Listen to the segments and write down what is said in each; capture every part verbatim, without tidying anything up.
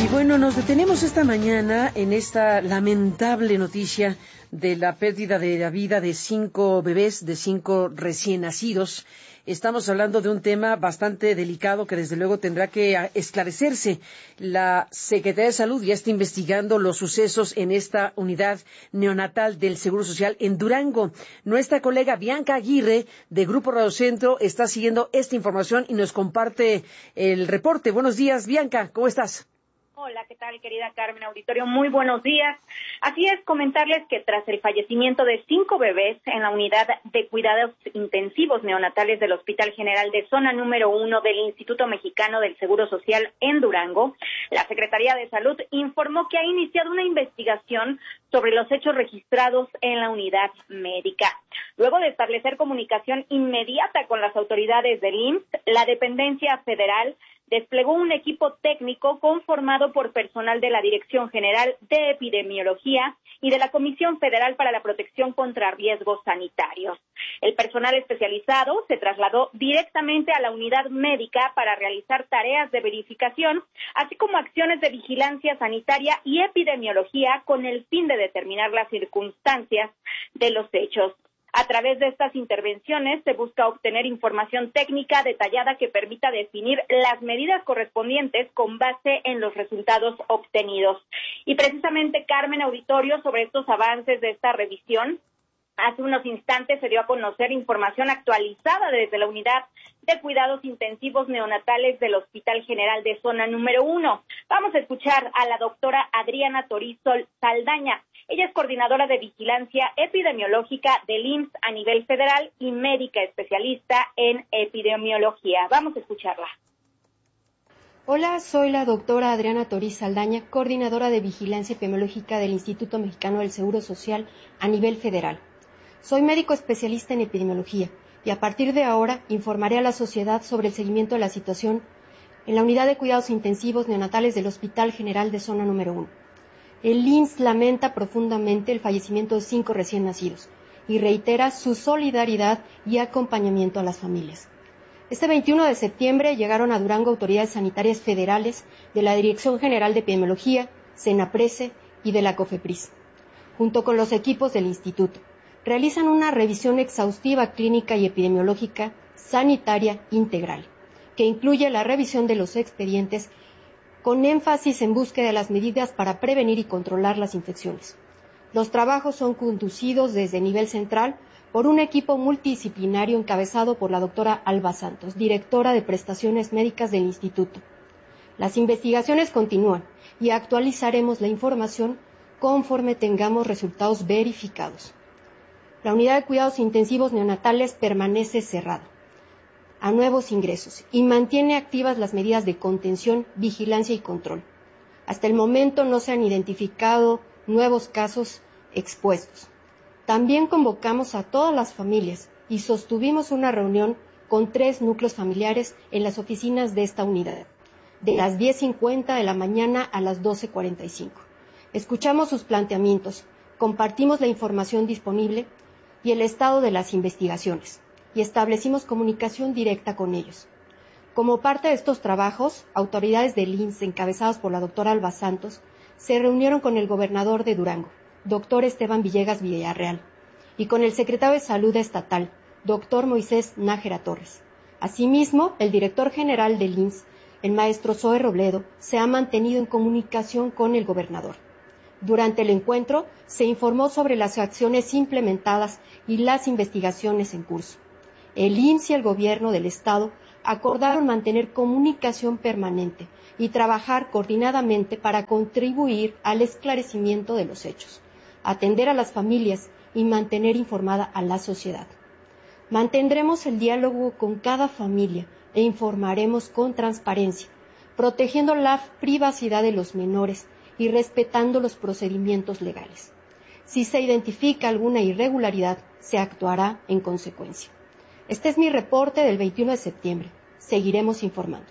Y bueno, nos detenemos esta mañana en esta lamentable noticia de la pérdida de la vida de cinco bebés, de cinco recién nacidos. Estamos hablando de un tema bastante delicado que desde luego tendrá que esclarecerse. La Secretaría de Salud ya está investigando los sucesos en esta unidad neonatal del Seguro Social en Durango. Nuestra colega Bianca Aguirre de Grupo Radio Centro está siguiendo esta información y nos comparte el reporte. Buenos días, Bianca, ¿cómo estás? Hola, ¿qué tal, querida Carmen Auditorio? Muy buenos días. Así es, comentarles que tras el fallecimiento de cinco bebés en la unidad de cuidados intensivos neonatales del Hospital General de Zona número uno del Instituto Mexicano del Seguro Social en Durango, la Secretaría de Salud informó que ha iniciado una investigación sobre los hechos registrados en la unidad médica. Luego de establecer comunicación inmediata con las autoridades del I M S S, la dependencia federal desplegó un equipo técnico conformado por personal de la Dirección General de Epidemiología y de la Comisión Federal para la Protección contra Riesgos Sanitarios. El personal especializado se trasladó directamente a la unidad médica para realizar tareas de verificación, así como acciones de vigilancia sanitaria y epidemiología con el fin de determinar las circunstancias de los hechos. A través de estas intervenciones se busca obtener información técnica detallada que permita definir las medidas correspondientes con base en los resultados obtenidos. Y precisamente, Carmen Auditorio, sobre estos avances de esta revisión, hace unos instantes se dio a conocer información actualizada desde la unidad de cuidados intensivos neonatales del Hospital General de Zona número uno. Vamos a escuchar a la doctora Adriana Torizol Saldaña. Ella es coordinadora de vigilancia epidemiológica del I M S S a nivel federal y médica especialista en epidemiología. Vamos a escucharla. Hola, soy la doctora Adriana Toriz Saldaña, coordinadora de vigilancia epidemiológica del Instituto Mexicano del Seguro Social a nivel federal. Soy médico especialista en epidemiología y a partir de ahora informaré a la sociedad sobre el seguimiento de la situación en la unidad de cuidados intensivos neonatales del Hospital General de Zona número uno. El I M S S lamenta profundamente el fallecimiento de cinco recién nacidos y reitera su solidaridad y acompañamiento a las familias. Este veintiuno de septiembre llegaron a Durango autoridades sanitarias federales de la Dirección General de Epidemiología, Senaprece y de la COFEPRIS, junto con los equipos del instituto. Realizan una revisión exhaustiva clínica y epidemiológica sanitaria integral, que incluye la revisión de los expedientes con énfasis en búsqueda de las medidas para prevenir y controlar las infecciones. Los trabajos son conducidos desde nivel central por un equipo multidisciplinario encabezado por la doctora Alba Santos, directora de prestaciones médicas del instituto. Las investigaciones continúan y actualizaremos la información conforme tengamos resultados verificados. La unidad de cuidados intensivos neonatales permanece cerrada a nuevos ingresos y mantiene activas las medidas de contención, vigilancia y control. Hasta el momento no se han identificado nuevos casos expuestos. También convocamos a todas las familias y sostuvimos una reunión con tres núcleos familiares en las oficinas de esta unidad, de las diez cincuenta de la mañana a las doce cuarenta y cinco. Escuchamos sus planteamientos, compartimos la información disponible y el estado de las investigaciones, y establecimos comunicación directa con ellos. Como parte de estos trabajos, autoridades del I M S S, encabezadas por la doctora Alba Santos, se reunieron con el gobernador de Durango, doctor Esteban Villegas Villarreal, y con el secretario de Salud Estatal, doctor Moisés Nájera Torres. Asimismo, el director general del I M S S, el maestro Zoe Robledo, se ha mantenido en comunicación con el gobernador. Durante el encuentro, se informó sobre las acciones implementadas y las investigaciones en curso. El I M S S y el gobierno del Estado acordaron mantener comunicación permanente y trabajar coordinadamente para contribuir al esclarecimiento de los hechos, atender a las familias y mantener informada a la sociedad. Mantendremos el diálogo con cada familia e informaremos con transparencia, protegiendo la privacidad de los menores y respetando los procedimientos legales. Si se identifica alguna irregularidad, se actuará en consecuencia. Este es mi reporte del veintiuno de septiembre. Seguiremos informando.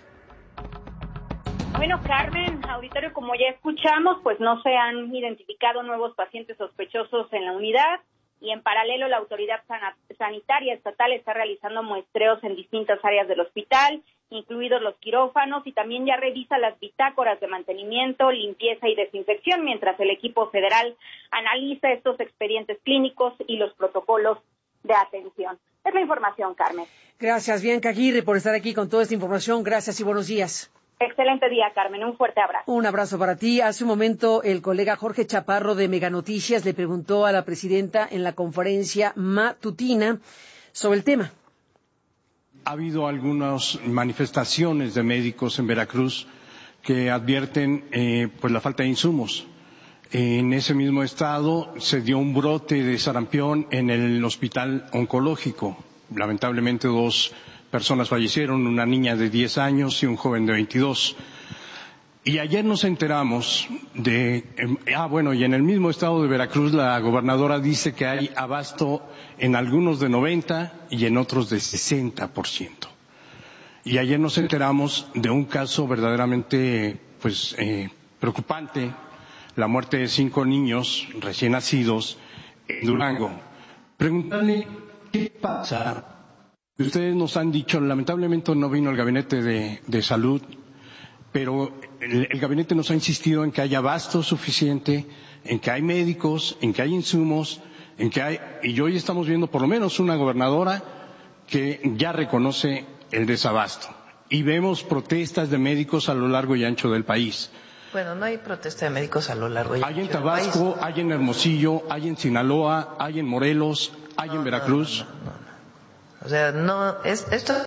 Bueno, Carmen, auditorio, como ya escuchamos, pues no se han identificado nuevos pacientes sospechosos en la unidad y en paralelo la autoridad sanitaria estatal está realizando muestreos en distintas áreas del hospital incluidos los quirófanos, y también ya revisa las bitácoras de mantenimiento, limpieza y desinfección, mientras el equipo federal analiza estos expedientes clínicos y los protocolos de atención. Es la información, Carmen. Gracias, Bianca Aguirre, por estar aquí con toda esta información. Gracias y buenos días. Excelente día, Carmen. Un fuerte abrazo. Un abrazo para ti. Hace un momento el colega Jorge Chaparro de Mega Noticias le preguntó a la presidenta en la conferencia matutina sobre el tema. Ha habido algunas manifestaciones de médicos en Veracruz que advierten eh, pues la falta de insumos. En ese mismo estado se dio un brote de sarampión en el hospital oncológico. Lamentablemente dos personas fallecieron, una niña de diez años y un joven de veintidós. Y ayer nos enteramos de, ah bueno, y en el mismo estado de Veracruz la gobernadora dice que hay abasto en algunos de noventa y en otros de sesenta por ciento. Y ayer nos enteramos de un caso verdaderamente, pues, eh, preocupante, la muerte de cinco niños recién nacidos en Durango. Preguntarle qué pasa. Ustedes nos han dicho, lamentablemente no vino el gabinete de, de salud, pero el, el gabinete nos ha insistido en que haya abasto suficiente, en que hay médicos, en que hay insumos, en que hay, y hoy estamos viendo por lo menos una gobernadora que ya reconoce el desabasto. Y vemos protestas de médicos a lo largo y ancho del país. Bueno, no hay protesta de médicos a lo largo y ancho del país. Hay en Tabasco, hay en Hermosillo, hay en Sinaloa, hay en Morelos, hay no, en Veracruz. No, no, no, no. O sea, no, es, esto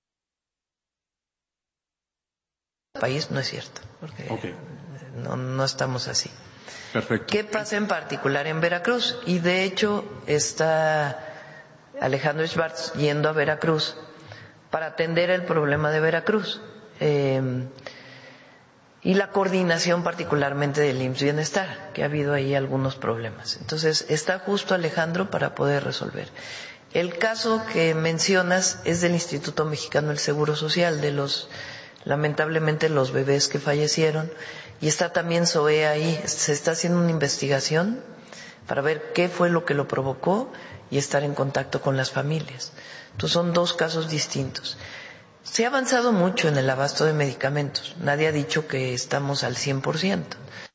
país no es cierto, porque okay. no, no estamos así. Perfecto. ¿Qué pasa en particular en Veracruz? Y de hecho está Alejandro Schwartz yendo a Veracruz para atender el problema de Veracruz. Eh, y la coordinación particularmente del I M S S Bienestar, que ha habido ahí algunos problemas. Entonces, está justo Alejandro para poder resolver. El caso que mencionas es del Instituto Mexicano del Seguro Social, de los, lamentablemente, los bebés que fallecieron, y está también SOE ahí. Se está haciendo una investigación para ver qué fue lo que lo provocó y estar en contacto con las familias. Entonces, son dos casos distintos. Se ha avanzado mucho en el abasto de medicamentos. Nadie ha dicho que estamos al cien por ciento.